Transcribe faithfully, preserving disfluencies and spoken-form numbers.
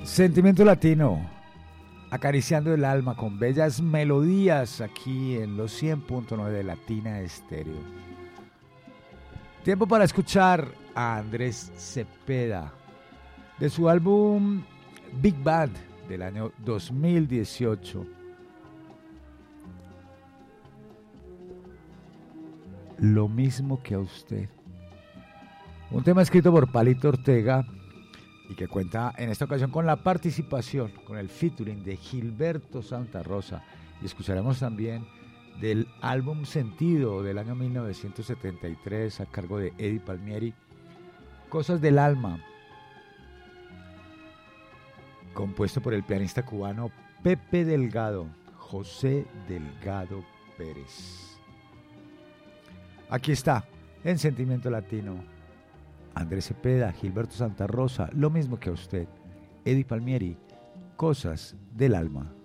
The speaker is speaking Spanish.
Sentimiento latino, acariciando el alma con bellas melodías aquí en los cien punto nueve de Latina Estéreo. Tiempo para escuchar a Andrés Cepeda de su álbum Big Band del año dos mil dieciocho. Lo mismo que a usted. Un tema escrito por Palito Ortega y que cuenta en esta ocasión con la participación, con el featuring de Gilberto Santa Rosa. Y escucharemos también del álbum Sentido del año mil novecientos setenta y tres a cargo de Eddie Palmieri, Cosas del Alma, compuesto por el pianista cubano Pepe Delgado, José Delgado Pérez. Aquí está, en Sentimiento Latino, Andrés Cepeda, Gilberto Santa Rosa, Lo mismo que a usted, Eddie Palmieri, Cosas del Alma.